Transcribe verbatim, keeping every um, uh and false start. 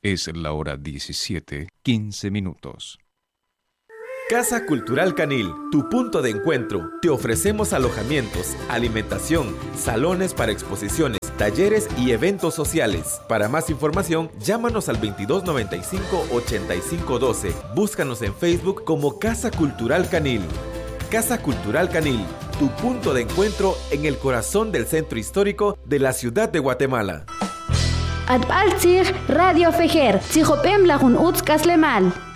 Es la hora diecisiete, quince minutos. Casa Cultural Canil, tu punto de encuentro. Te ofrecemos alojamientos, alimentación, salones para exposiciones, talleres y eventos sociales. Para más información, llámanos al veintidós noventa y cinco, ochenta y cinco doce. Búscanos en Facebook como Casa Cultural Canil. Casa Cultural Canil, tu punto de encuentro en el corazón del centro histórico de la ciudad de Guatemala. Adbaltzir Radio Fejer, Tzijopem Lajun Utz Kaslemal.